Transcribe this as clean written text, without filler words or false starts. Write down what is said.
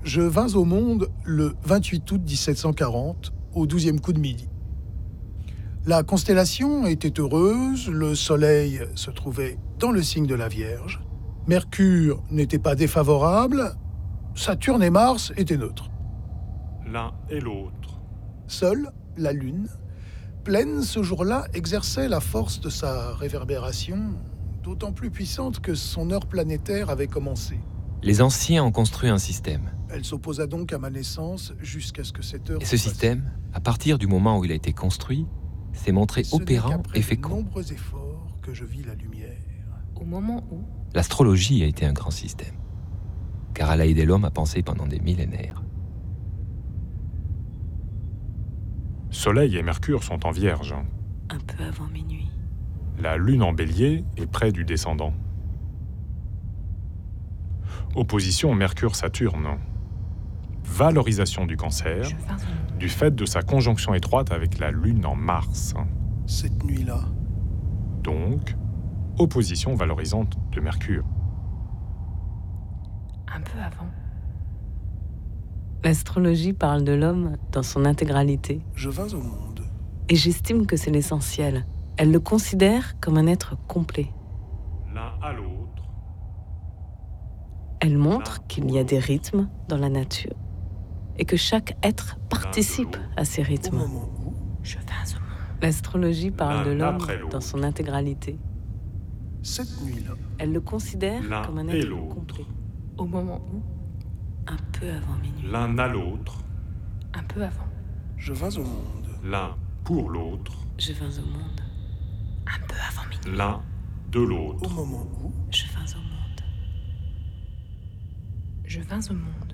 Je vins au monde le 28 août 1740, au 12e coup de midi. La constellation était heureuse, le soleil se trouvait dans le signe de la Vierge, Mercure n'était pas défavorable, Saturne et Mars étaient neutres. L'un et l'autre. Seule la Lune, pleine ce jour-là, exerçait la force de sa réverbération, d'autant plus puissante que son heure planétaire avait commencé. Les anciens ont construit un système. Elle s'opposa donc à ma naissance jusqu'à ce que cette heure... Et ce système, à partir du moment où il a été construit, s'est montré opérant et fécond. Nombreux efforts que je vis la lumière. Au moment où L'astrologie a été un grand système, car elle a aidé l'homme à penser pendant des millénaires. Soleil et Mercure sont en Vierge. un peu avant minuit. La Lune en Bélier est près du descendant. Opposition Mercure-Saturne. Valorisation du Cancer, du fait de sa conjonction étroite avec la Lune en Mars. Cette nuit-là, Donc, opposition valorisante de Mercure. Un peu avant. L'astrologie parle de l'homme dans son intégralité. je vins au monde. Et j'estime que c'est l'essentiel. Elle le considère comme un être complet. L'un à l'autre. Elle montre qu'il y a des rythmes dans la nature et que chaque être participe à ces Au rythmes. moment où, Je vins au monde. L'astrologie parle de L'un l'homme après l'autre. dans son intégralité. cette nuit-là, Elle le considère L'un comme un et être l'autre. complet. Au moment où, un peu avant minuit, L'un à l'autre. un peu avant, je vins au monde. L'un pour l'autre. je vins au monde. Un peu avant minuit, L'un de Au l'autre. moment où, je vins au monde. Je vins au monde.